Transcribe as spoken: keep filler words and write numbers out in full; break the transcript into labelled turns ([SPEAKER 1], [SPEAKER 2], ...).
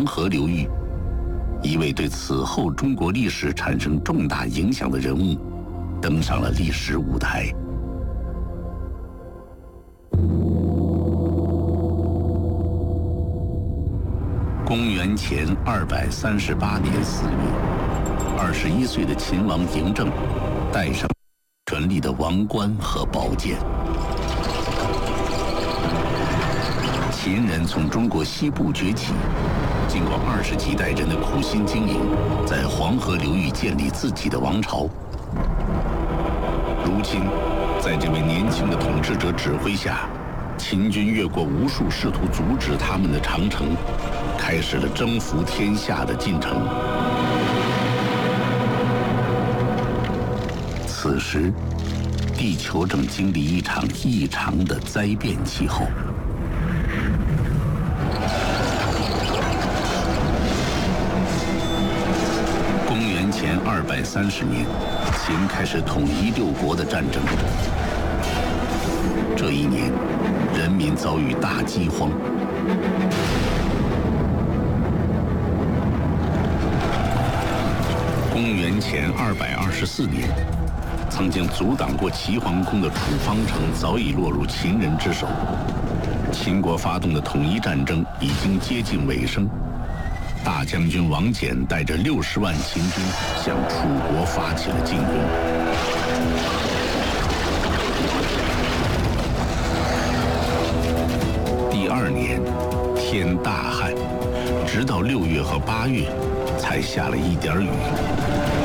[SPEAKER 1] 黄河流域，一位对此后中国历史产生重大影响的人物登上了历史舞台。公元前二百三十八年四月，二十一岁的秦王嬴政戴上权力的王冠和宝剑。秦人从中国西部崛起，经过二十几代人的苦心经营，在黄河流域建立自己的王朝。如今，在这位年轻的统治者指挥下，秦军越过无数试图阻止他们的长城，开始了征服天下的进程。此时，地球正经历一场异常的灾变气候。公元前二百三十年，秦开始统一六国的战争。这一年，人民遭遇大饥荒。公元前二百二十四年，曾经阻挡过齐桓公的楚方城早已落入秦人之手。秦国发动的统一战争已经接近尾声。大将军王翦带着六十万秦军向楚国发起了进攻。第二年，天大旱，直到六月和八月才下了一点雨。